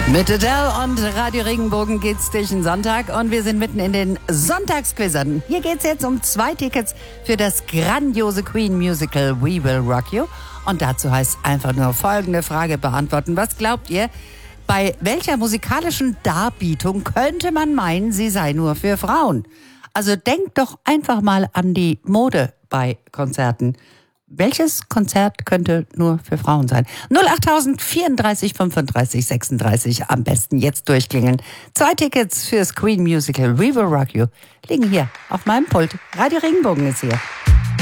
Mit Adele und Radio Regenbogen geht's durch den Sonntag und wir sind mitten in den Sonntagsquizzern. Hier geht's jetzt um 2 Tickets für das grandiose Queen-Musical We Will Rock You. Und dazu heißt einfach nur folgende Frage beantworten. Was glaubt ihr, bei welcher musikalischen Darbietung könnte man meinen, sie sei nur für Frauen? Also denkt doch einfach mal an die Mode bei Konzerten. Welches Konzert könnte nur für Frauen sein? 08000 34 35 36. Am besten jetzt durchklingeln. 2 Tickets fürs Queen Musical We Will Rock You liegen hier auf meinem Pult. Radio Regenbogen ist hier.